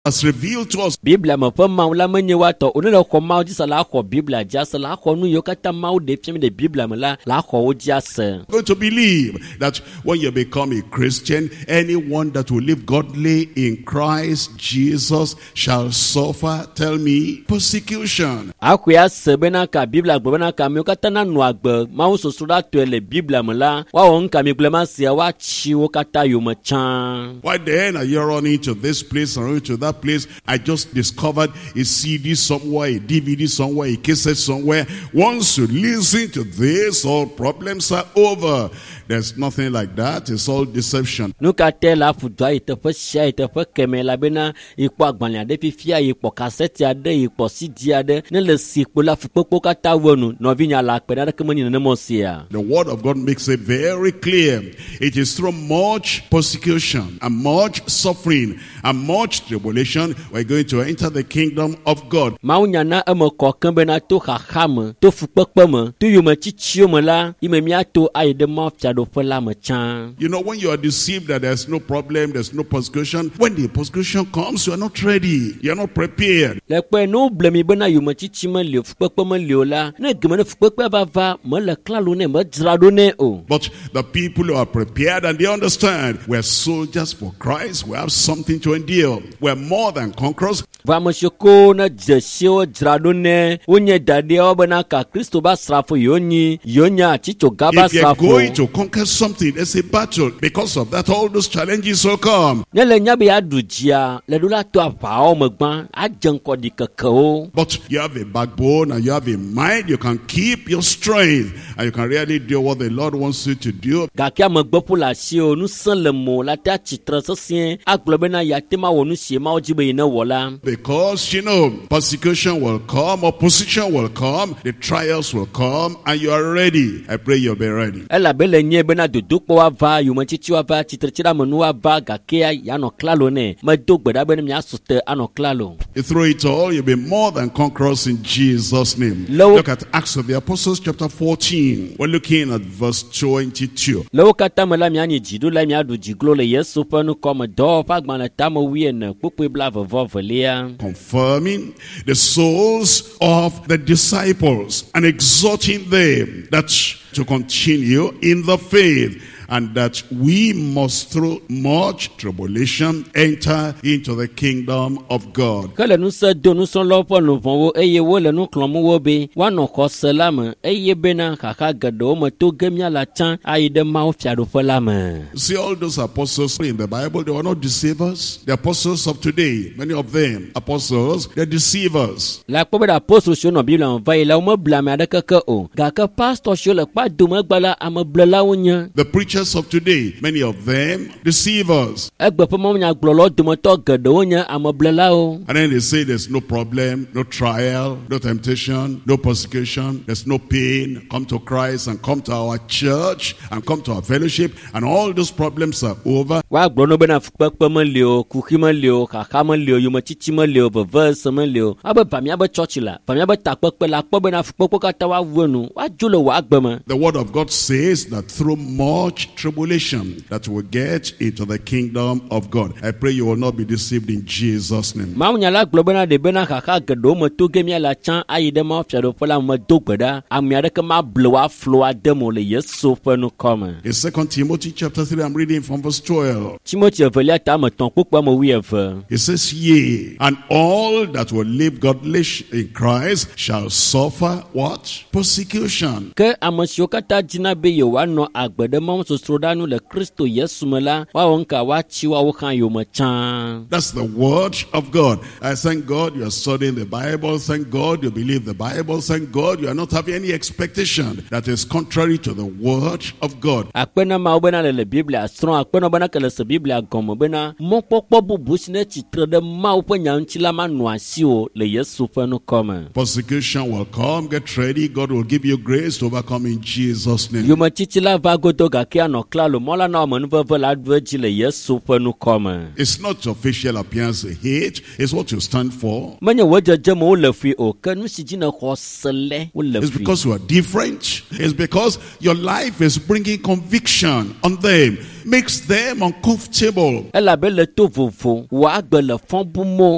has revealed to us. Biblia me pe mawu la menye wa to oni le xɔ mawu dzi se la xɔ Biblia dzi se la xɔ nu yo kata mawu de fiam de Biblia me la xɔ wo dzi ase. Going to believe that when you become a Christian, anyone that will live godly in Christ Jesus shall suffer, tell me, persecution. Akuya se bena ka Biblia gbe bena ka me kata na nu agbe mawu soso da to le Biblia me la wa won ka me glema sia wa chi wo kata yo me chan. Why then are you running to this place and running to that place? I just discovered a CD somewhere, a DVD somewhere, a cassette somewhere. Once you listen to this, all problems are over. There's nothing like that. It's all deception. Nuka tela fudwa itefe sia itefe keme la bena ikpo agbanya de fifia ikpo cassette ade ikpo CD ade ne le sikpo la fukpo kata wonu no vinya la pena de kemani ne mosia. The word of God makes it very clear. It is through much persecution and much suffering and much tribulation we're going to enter the kingdom of God. Maunya na emo kokan bena to khame to fukpo me to yuma chichio me la imemia to aide ma fia. You know, when you are deceived that there's no problem, there's no persecution, when the persecution comes, you are not ready, you are not prepared. The But the people who are prepared and they understand, we're soldiers for Christ, we have something to endure, we're more than conquerors. If you're going to conquer something, there's a battle. Because of that, all those challenges will come. But you have a backbone and you have a mind, you can keep your strength and you can really do what the Lord wants you to do. Because, you know, persecution will come, opposition will come, the trials will come, and you are ready. I pray you'll be ready. Through it all, you'll be more than conquerors in Jesus' name. Look at Acts of the Apostles chapter 14. We're looking at verse 22. Confirming the souls of the disciples and exhorting them that to continue in the faith, and that we must through much tribulation enter into the kingdom of God. See, all those apostles in the Bible, they were not deceivers. The apostles of today, many of them, apostles, they're deceivers. The preachers of today, many of them, deceivers. And then they say there's no problem, no trial, no temptation, no persecution, there's no pain. Come to Christ and come to our church and come to our fellowship, and all those problems are over. The word of God says that through much tribulation that will get into the kingdom of God. I pray you will not be deceived in Jesus' name. In 2 Timothy chapter 3, I'm reading from verse 12. It says, yea, and all that will live godly in Christ shall suffer what? Persecution. That's the word of God. I thank God you are studying the Bible. Thank God you believe the Bible. Thank God you are not having any expectation that is contrary to the word of God. Persecution will come. Get ready. God will give you grace to overcome in Jesus' name. It's not official appearance of hate. It's what you stand for. It's because you are different. It's because your life is bringing conviction on them. Makes them uncomfortable.